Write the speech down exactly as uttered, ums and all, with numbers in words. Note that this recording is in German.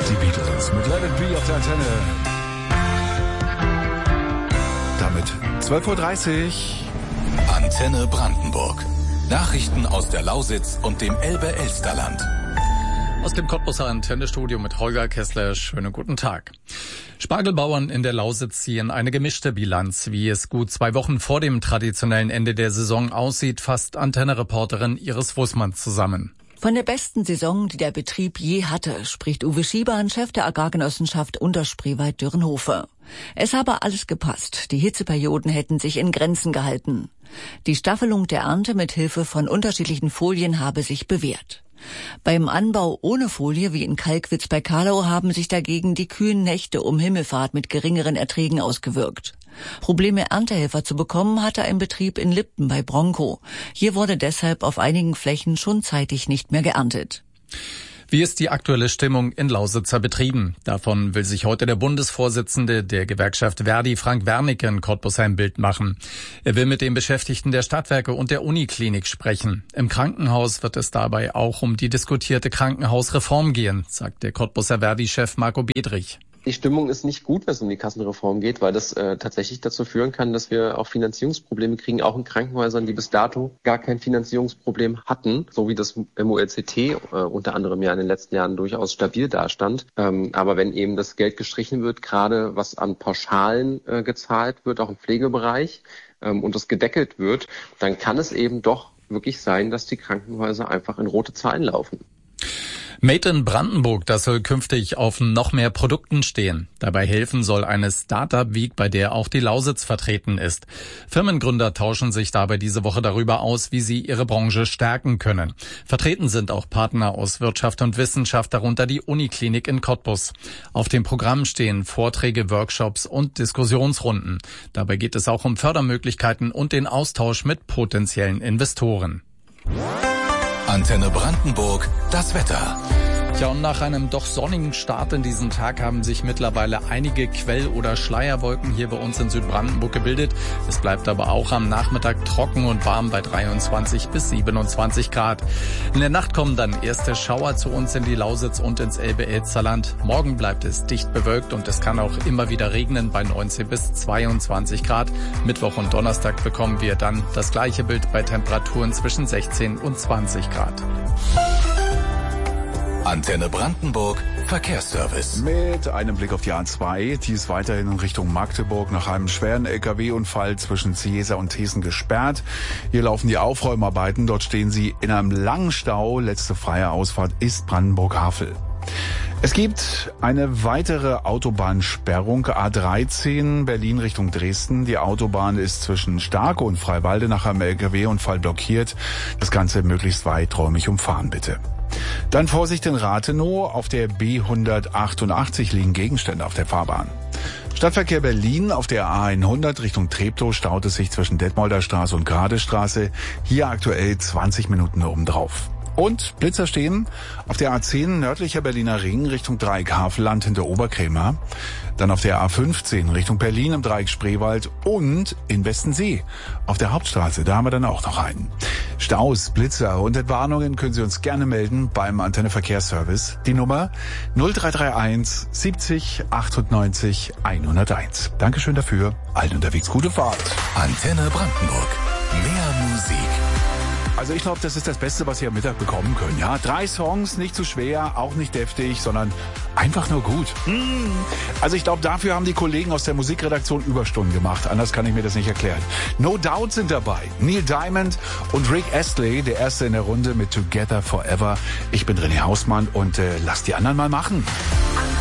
Die Beatles mit Let It Be auf der Antenne. Damit zwölf Uhr dreißig. Antenne Brandenburg. Nachrichten aus der Lausitz und dem Elbe-Elsterland. Aus dem Cottbuser Antennestudio mit Holger Kessler. Schönen guten Tag. Spargelbauern in der Lausitz ziehen eine gemischte Bilanz. Wie es gut zwei Wochen vor dem traditionellen Ende der Saison aussieht, fasst Antenne-Reporterin Iris Wußmann zusammen. Von der besten Saison, die der Betrieb je hatte, spricht Uwe Schiebahn, Chef der Agrargenossenschaft Unterspreewald-Dürrenhofe. Es habe alles gepasst. Die Hitzeperioden hätten sich in Grenzen gehalten. Die Staffelung der Ernte mit Hilfe von unterschiedlichen Folien habe sich bewährt. Beim Anbau ohne Folie, wie in Kalkwitz bei Karlau, haben sich dagegen die kühlen Nächte um Himmelfahrt mit geringeren Erträgen ausgewirkt. Probleme, Erntehelfer zu bekommen, hatte ein Betrieb in Lipten bei Bronco. Hier wurde deshalb auf einigen Flächen schon zeitig nicht mehr geerntet. Wie ist die aktuelle Stimmung in Lausitzer Betrieben? Davon will sich heute der Bundesvorsitzende der Gewerkschaft Verdi, Frank Wernicke, in Cottbus ein Bild machen. Er will mit den Beschäftigten der Stadtwerke und der Uniklinik sprechen. Im Krankenhaus wird es dabei auch um die diskutierte Krankenhausreform gehen, sagt der Cottbuser Verdi-Chef Marco Bedrich. Die Stimmung ist nicht gut, wenn es um die Kassenreform geht, weil das äh, tatsächlich dazu führen kann, dass wir auch Finanzierungsprobleme kriegen, auch in Krankenhäusern, die bis dato gar kein Finanzierungsproblem hatten, so wie das M O L C T äh, unter anderem ja in den letzten Jahren durchaus stabil dastand. Ähm, aber wenn eben das Geld gestrichen wird, gerade was an Pauschalen äh, gezahlt wird, auch im Pflegebereich, ähm, und das gedeckelt wird, dann kann es eben doch wirklich sein, dass die Krankenhäuser einfach in rote Zahlen laufen. Made in Brandenburg, das soll künftig auf noch mehr Produkten stehen. Dabei helfen soll eine Start-up-Week, bei der auch die Lausitz vertreten ist. Firmengründer tauschen sich dabei diese Woche darüber aus, wie sie ihre Branche stärken können. Vertreten sind auch Partner aus Wirtschaft und Wissenschaft, darunter die Uniklinik in Cottbus. Auf dem Programm stehen Vorträge, Workshops und Diskussionsrunden. Dabei geht es auch um Fördermöglichkeiten und den Austausch mit potenziellen Investoren. Antenne Brandenburg, das Wetter. Ja, und nach einem doch sonnigen Start in diesen Tag haben sich mittlerweile einige Quell- oder Schleierwolken hier bei uns in Südbrandenburg gebildet. Es bleibt aber auch am Nachmittag trocken und warm bei dreiundzwanzig bis siebenundzwanzig Grad. In der Nacht kommen dann erste Schauer zu uns in die Lausitz und ins Elbe-Elsterland. Morgen bleibt es dicht bewölkt und es kann auch immer wieder regnen bei neunzehn bis zweiundzwanzig Grad. Mittwoch und Donnerstag bekommen wir dann das gleiche Bild bei Temperaturen zwischen sechzehn und zwanzig Grad. Antenne Brandenburg, Verkehrsservice. Mit einem Blick auf die A zwei, die ist weiterhin in Richtung Magdeburg nach einem schweren L K W-Unfall zwischen Ciesa und Thesen gesperrt. Hier laufen die Aufräumarbeiten, dort stehen sie in einem langen Stau. Letzte freie Ausfahrt ist Brandenburg-Havel. Es gibt eine weitere Autobahnsperrung, A dreizehn, Berlin Richtung Dresden. Die Autobahn ist zwischen Starke und Freiwalde nach einem L K W-Unfall blockiert. Das Ganze möglichst weiträumig umfahren, bitte. Dann Vorsicht in Rathenow, auf der B hundertachtundachtzig liegen Gegenstände auf der Fahrbahn. Stadtverkehr Berlin, auf der A hundert Richtung Treptow staut es sich zwischen Detmolder Straße und Gradestraße. Hier aktuell zwanzig Minuten obendrauf. Und Blitzer stehen auf der A zehn nördlicher Berliner Ring Richtung Dreieck Havelland hinter Oberkrämer. Dann auf der A fünfzehn Richtung Berlin im Dreieck Spreewald und in Westensee auf der Hauptstraße. Da haben wir dann auch noch einen. Staus, Blitzer und Entwarnungen können Sie uns gerne melden beim Antenne Verkehrsservice. Die Nummer null drei drei eins siebzig achtundneunzig hunderteins. Dankeschön dafür. Allen unterwegs gute Fahrt. Antenne Brandenburg. Mehr Musik. Also ich glaube, das ist das Beste, was Sie am Mittag bekommen können. Ja, drei Songs, nicht zu schwer, auch nicht deftig, sondern einfach nur gut. Mmh. Also ich glaube, dafür haben die Kollegen aus der Musikredaktion Überstunden gemacht. Anders kann ich mir das nicht erklären. No Doubt sind dabei. Neil Diamond und Rick Astley, der Erste in der Runde mit Together Forever. Ich bin René Hausmann und äh, lass die anderen mal machen.